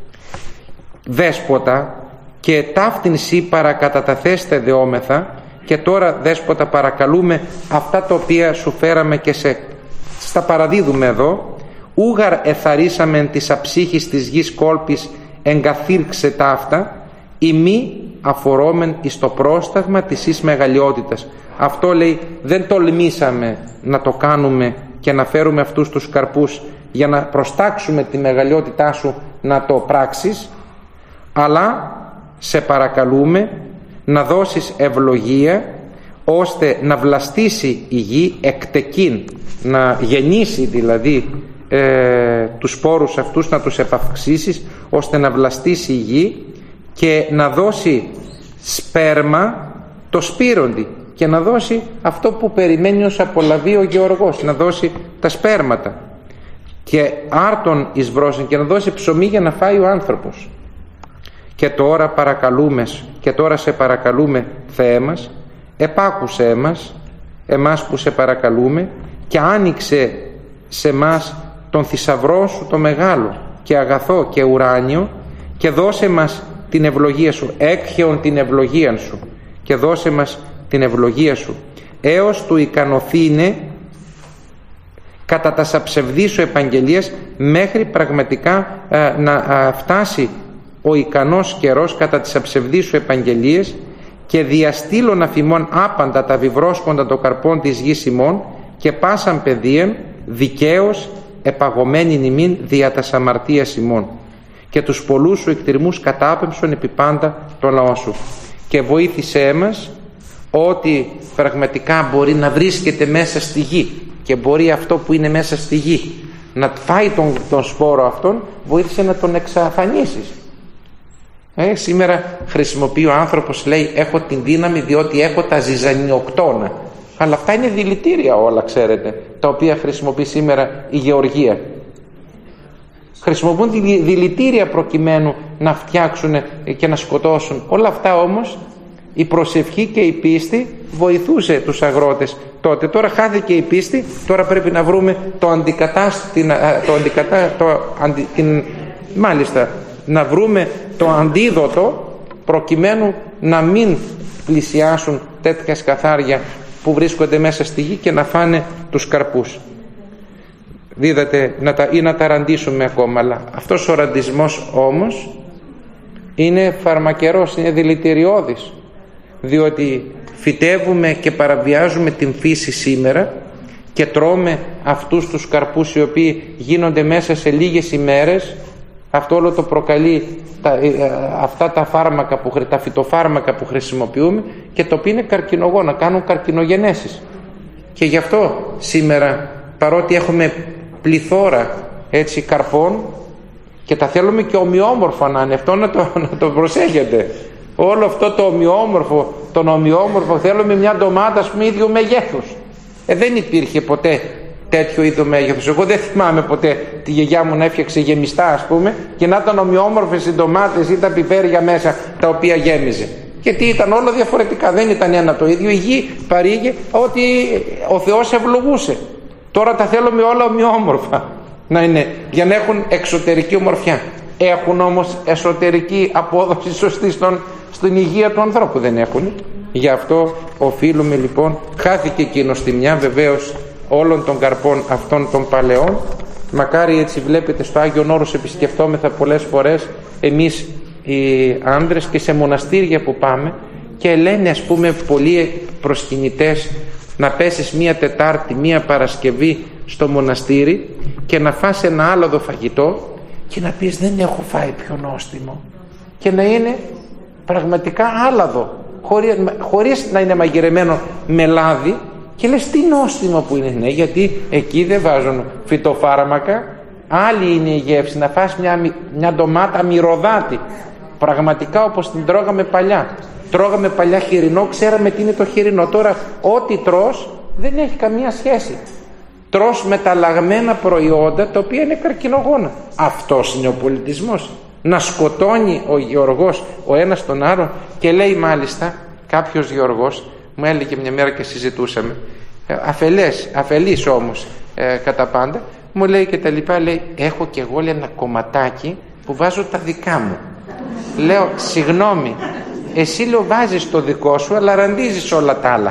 Δέσποτα, και ταύτην σύ παρακαταταθέστε δεόμεθα. Και τώρα Δέσποτα παρακαλούμε αυτά τα οποία σου φέραμε και σε, στα παραδίδουμε εδώ. Ούγαρ εθαρίσαμεν της αψύχης της γης κόλπης εγκαθήρξε ταύτα, ή μη αφορόμεν εις το πρόσταγμα της εις μεγαλειότητας. Αυτό λέει, δεν τολμήσαμε να το κάνουμε και να φέρουμε αυτούς τους καρπούς για να προστάξουμε τη μεγαλειότητά σου να το πράξεις, αλλά σε παρακαλούμε να δώσεις ευλογία ώστε να βλαστήσει η γη εκτεκήν, να γεννήσει δηλαδή ε, τους σπόρους αυτούς, να τους επαυξήσεις ώστε να βλαστήσει η γη και να δώσει σπέρμα το σπήροντι, και να δώσει αυτό που περιμένει ως απολαβή ο γεωργός, να δώσει τα σπέρματα, και άρτον εις βρόσιν, και να δώσει ψωμί για να φάει ο άνθρωπος. Και τώρα παρακαλούμε, και τώρα σε παρακαλούμε Θεέ μας, επάκουσέ μας, εμάς που σε παρακαλούμε, και άνοιξε σε μας τον θησαυρό σου το μεγάλο και αγαθό και ουράνιο, και δώσε μας την ευλογία σου, έκχεον την ευλογία σου, και δώσε μας την ευλογία σου, έως του ικανοθήνε κατά τα σαψευδή σου επαγγελίας, μέχρι πραγματικά ε, να ε, φτάσει ο ικανός καιρός κατά τις αψευδείς σου επαγγελίες, και διαστήλων αφημών άπαντα τα βιβρόσκοντα το καρπών της γης ημών, και πάσαν παιδίαν δικαίως επαγωμένην ημίν δια τας αμαρτίας ημών, και τους πολλούς σου εκτιρμούς κατάπεμψον επί πάντα το λαό σου. Και βοήθησέ μας ότι πραγματικά μπορεί να βρίσκεται μέσα στη γη, και μπορεί αυτό που είναι μέσα στη γη να φάει τον, τον σπόρο αυτόν, βοήθησε να τον εξαφανίσεις. Ε, σήμερα χρησιμοποιεί ο άνθρωπος, λέει, έχω την δύναμη διότι έχω τα ζυζανιοκτώνα, αλλά αυτά είναι δηλητήρια όλα, ξέρετε, τα οποία χρησιμοποιεί σήμερα η γεωργία. Χρησιμοποιούν τη δηλητήρια προκειμένου να φτιάξουν και να σκοτώσουν. Όλα αυτά όμως η προσευχή και η πίστη βοηθούσε τους αγρότες τότε. Τώρα χάθηκε η πίστη, τώρα πρέπει να βρούμε το αντικατάστατο, το αντικατά, το αντι, την, μάλιστα να βρούμε το αντίδοτο προκειμένου να μην πλησιάσουν τέτοια σκαθάρια που βρίσκονται μέσα στη γη και να φάνε τους καρπούς. Δίδατε να τα, ή να τα ραντίσουμε ακόμα, αλλά αυτός ο ραντισμός όμως είναι φαρμακερός, είναι δηλητηριώδης, διότι φυτεύουμε και παραβιάζουμε την φύση σήμερα και τρώμε αυτούς τους καρπούς οι οποίοι γίνονται μέσα σε λίγες ημέρες. Αυτό όλο το προκαλεί τα, αυτά τα φάρμακα που, τα φυτοφάρμακα που χρησιμοποιούμε, και το οποίο είναι καρκινογόνα, κάνουν καρκινογενέσεις. Και γι' αυτό σήμερα, παρότι έχουμε πληθώρα έτσι καρπών, και τα θέλουμε και ομοιόμορφα να είναι, αυτό να το, να το προσέχετε, όλο αυτό το ομοιόμορφο, τον ομοιόμορφο θέλουμε μια ντομάτα, ας πούμε, ίδιου μεγέθους. Ε, δεν υπήρχε ποτέ τέτοιο είδο μέγεθος. Εγώ δεν θυμάμαι ποτέ τη γιαγιά μου να έφτιαξε γεμιστά, ας πούμε, και να ήταν ομοιόμορφες οι ντομάτες ή τα πιπέρια μέσα τα οποία γέμιζε. Γιατί ήταν όλα διαφορετικά, δεν ήταν ένα το ίδιο. Η γη παρήγε ότι ο Θεός ευλογούσε. Τώρα τα θέλουμε όλα ομοιόμορφα να είναι, για να έχουν εξωτερική ομορφιά. Έχουν όμως εσωτερική απόδοση σωστή στον, στην υγεία του ανθρώπου? Δεν έχουν. Γι' αυτό οφείλουμε λοιπόν, χάθηκε εκείνο στη μια βεβαίως όλων των καρπών αυτών των παλαιών. Μακάρι, έτσι βλέπετε, στο Άγιον Όρος επισκεφτόμεθα πολλές φορές εμείς οι άντρες και σε μοναστήρια που πάμε, και λένε, ας πούμε, πολλοί προσκυνητές, να πέσεις μία Τετάρτη, μία Παρασκευή στο μοναστήρι και να φας ένα άλογο φαγητό και να πεις δεν έχω φάει πιο νόστιμο, και να είναι πραγματικά άλαδο, χωρίς, χωρίς να είναι μαγειρεμένο με λάδι, και λες τι νόστιμο που είναι. Ναι, γιατί εκεί δεν βάζουν φυτοφάρμακα, άλλη είναι η γεύση. Να φας μια, μια ντομάτα μυρωδάτη, πραγματικά όπως την τρώγαμε παλιά. Τρώγαμε παλιά χοιρινό, ξέραμε τι είναι το χοιρινό. Τώρα ό,τι τρως δεν έχει καμία σχέση. Τρως μεταλλαγμένα προϊόντα τα οποία είναι καρκινογόνα. Αυτός είναι ο πολιτισμός. Να σκοτώνει ο γεωργός ο ένας τον άλλον. Και λέει μάλιστα κάποιος γεωργός, μου έλεγε μια μέρα και συζητούσαμε, αφελές, αφελής όμως ε, κατά πάντα, μου λέει και τα λοιπά, λέει έχω και εγώ, λέει, ένα κομματάκι που βάζω τα δικά μου. Λέω συγγνώμη, εσύ, λέω, βάζεις το δικό σου αλλά ραντίζεις όλα τα άλλα.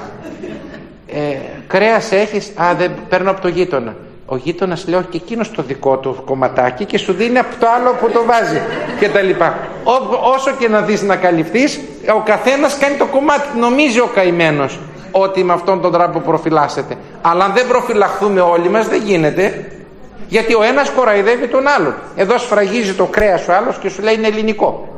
ε, κρέας έχεις? Α, δεν παίρνω από το γείτονα. Ο γείτονας, λέω, και εκείνος το δικό του κομματάκι και σου δίνει από το άλλο που το βάζει και τα λοιπά. Ό, όσο και να δεις να καλυφθείς, ο καθένας κάνει το κομμάτι. Νομίζει ο καημένος ότι με αυτόν τον τρόπο προφυλάσσεται. Αλλά αν δεν προφυλαχθούμε όλοι μας δεν γίνεται, γιατί ο ένας κοραϊδεύει τον άλλον. Εδώ σφραγίζει το κρέας ο άλλος και σου λέει είναι ελληνικό,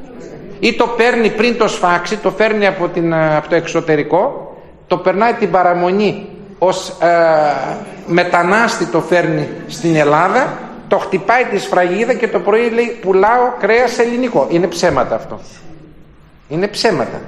ή το παίρνει πριν το σφάξει, το φέρνει από, την, από το εξωτερικό, το περνάει την παραμονή ως ε, μετανάστη, το φέρνει στην Ελλάδα, το χτυπάει τη σφραγίδα και το πρωί λέει πουλάω κρέας ελληνικό. Είναι ψέματα αυτό. Είναι ψέματα.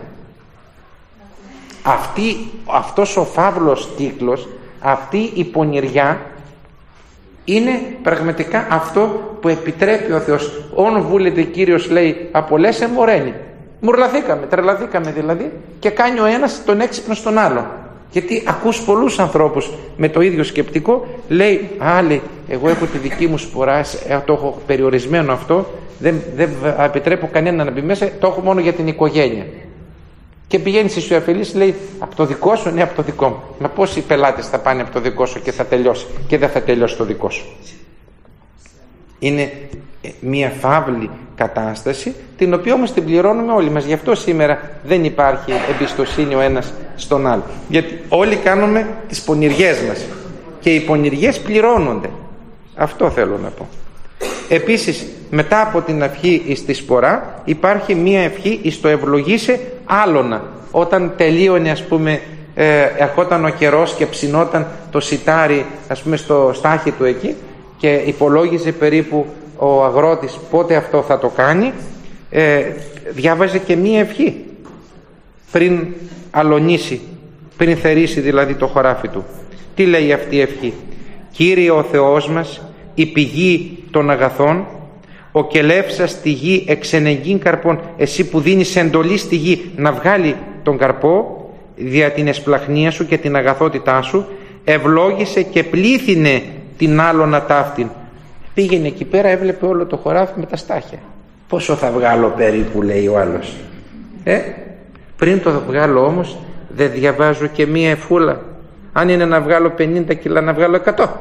Αυτή, αυτός ο φαύλος κύκλος, αυτή η πονηριά είναι πραγματικά αυτό που επιτρέπει ο Θεός. Όν βούλετε Κύριος, λέει, απολέσαι μορένει. Μουρλαθήκαμε, τρελαθήκαμε δηλαδή, και κάνει ο ένας τον έξυπνο στον άλλο. Γιατί ακούς πολλούς ανθρώπους με το ίδιο σκεπτικό, λέει άλλη, εγώ έχω τη δική μου σπορά, το έχω περιορισμένο αυτό, δεν, δεν επιτρέπω κανένα να μπει μέσα, το έχω μόνο για την οικογένεια. Και πηγαίνει στη αφελής, λέει από το δικό σου? Ναι, από το δικό μου. Μα πόσοι πελάτες θα πάνε από το δικό σου και θα τελειώσει, και δεν θα τελειώσει το δικό σου? Είναι μια φαύλη κατάσταση, την οποία όμως την πληρώνουμε όλοι μας. Γι' αυτό σήμερα δεν υπάρχει εμπιστοσύνη ο ένας στον άλλο, γιατί όλοι κάνουμε τις πονηριές μας και οι πονηριές πληρώνονται. Αυτό θέλω να πω. Επίσης, μετά από την ευχή στη σπορά υπάρχει μία ευχή εις το ευλογήσε άλωνα. Όταν τελείωνε, ας πούμε, ε, ερχόταν ο καιρός και ψινόταν το σιτάρι, ας πούμε, στο στάχι του εκεί, και υπολόγιζε περίπου ο αγρότης πότε αυτό θα το κάνει, ε, διάβαζε και μία ευχή πριν αλωνίσει, πριν θερήσει δηλαδή το χωράφι του. Τι λέει αυτή η ευχή? Κύριε ο Θεός μας, η πηγή των αγαθών, ο κελεύσας στη γη εξενεγγύν καρπών, εσύ που δίνεις εντολή στη γη να βγάλει τον καρπό δια την εσπλαχνία σου και την αγαθότητά σου, ευλόγησε και πλήθυνε την άλωνα ταύτην. Πήγαινε εκεί πέρα, έβλεπε όλο το χωράφι με τα στάχια. Πόσο θα βγάλω περίπου, λέει ο άλλος. Ε, πριν το βγάλω όμως δεν διαβάζω και μία εφούλα? Αν είναι να βγάλω πενήντα κιλά, να βγάλω εκατό.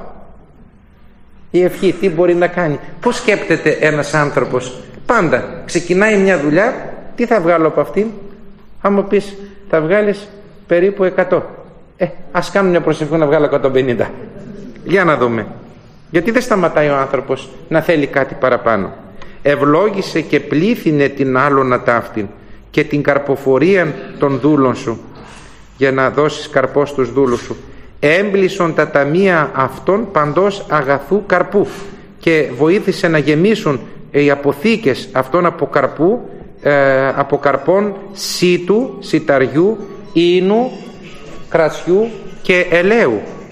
Η ευχή τι μπορεί να κάνει? Πώς σκέπτεται ένας άνθρωπος? Πάντα ξεκινάει μια δουλειά, τι θα βγάλω από αυτήν? Αν μου πεις θα βγάλεις περίπου εκατό, ε, ας κάνουμε μια προσευχή να βγάλω εκατόν πενήντα. Για να δούμε. Γιατί δεν σταματάει ο άνθρωπος να θέλει κάτι παραπάνω. Ευλόγησε και πλήθυνε την άλωνα ταύτην και την καρποφορία των δούλων σου, για να δώσεις καρπό στους δούλους σου. Έμπλησον τα ταμεία αυτών παντός αγαθού καρπού, και βοήθησε να γεμίσουν οι αποθήκες αυτών από καρπού, ε, από καρπών σίτου, σιταριού, ίνου, κρασιού και ελαίου.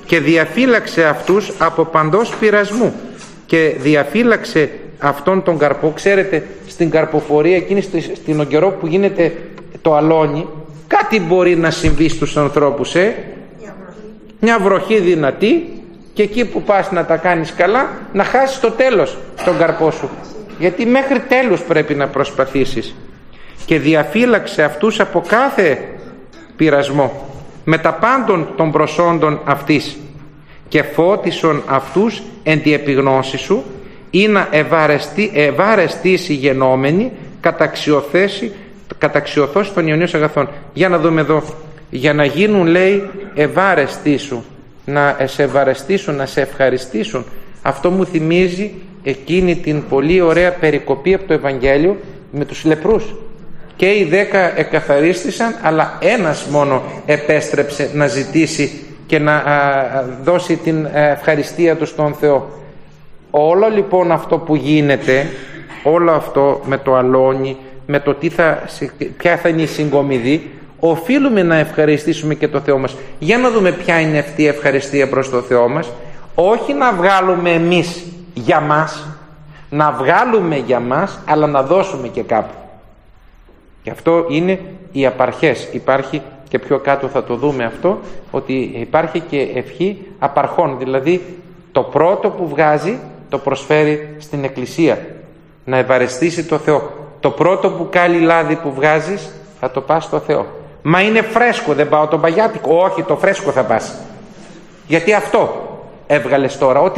και διαφύλαξε αυτούς από παντός πειρασμού και διαφύλαξε αυτόν τον καρπό. Ξέρετε, στην καρποφορία εκείνη στην καιρό που γίνεται το αλόνι, κάτι μπορεί να συμβεί στους ανθρώπους, ε? μια βροχή δυνατή, και εκεί που πας να τα κάνεις καλά, να χάσεις το τέλος τον καρπό σου, γιατί μέχρι τέλους πρέπει να προσπαθήσεις. Και διαφύλαξε αυτούς από κάθε πειρασμό με τα πάντων των προσόντων αυτής, και φώτισον αυτούς εν τη επιγνώση σου, ή να ευαρεστεί, ευαρεστήσει γενόμενοι καταξιωθώσει των ιονίων αγαθών. Για να δούμε εδώ. Για να γίνουν, λέει, ευάρεστοι σου, να σε ευαρεστήσουν, να σε ευχαριστήσουν. Αυτό μου θυμίζει εκείνη την πολύ ωραία περικοπή από το Ευαγγέλιο με τους λεπρούς. Και οι δέκα εκαθαρίστησαν, αλλά ένας μόνο επέστρεψε να ζητήσει και να α, δώσει την ευχαριστία του στον Θεό. Όλο λοιπόν αυτό που γίνεται, όλο αυτό με το αλόνι, με το τι θα, ποια θα είναι η συγκομιδή, οφείλουμε να ευχαριστήσουμε και το Θεό μας. Για να δούμε ποια είναι αυτή η ευχαριστία προς το Θεό μας. Όχι να βγάλουμε εμείς για μας, να βγάλουμε για μας, αλλά να δώσουμε και κάπου. Και αυτό είναι οι απαρχές. Υπάρχει και πιο κάτω θα το δούμε αυτό, ότι υπάρχει και ευχή απαρχών, δηλαδή το πρώτο που βγάζει το προσφέρει στην Εκκλησία, να ευαρεστήσει το Θεό. Το πρώτο μπουκάλι λάδι που βγάζεις θα το πας στο Θεό. Μα είναι φρέσκο, δεν πάω το μπαγιάτικο. Όχι, το φρέσκο θα πας, γιατί αυτό έβγαλες τώρα. Ό,τι